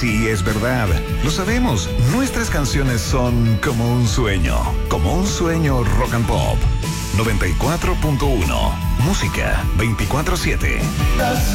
Sí, es verdad. Lo sabemos. Nuestras canciones son como un sueño rock and pop. 94.1. Música 24/7.